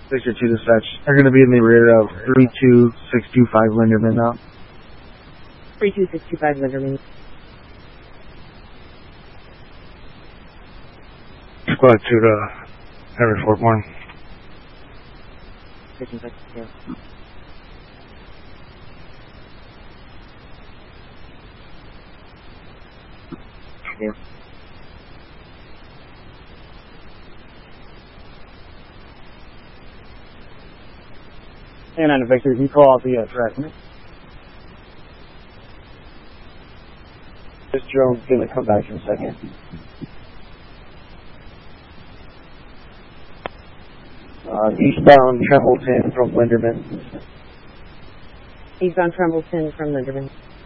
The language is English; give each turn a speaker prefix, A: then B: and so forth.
A: Victor 2 dispatch. They're going to be in the rear of 32625 Linderman now.
B: 32625 Linderman.
A: Squad 2 to Henry Fort Warren.
B: Yeah.
A: And on Victor, you call out the track. This drone's going to come back in a second. Eastbound Trembleton from Linderman.
B: Eastbound Trembleton from Linderman.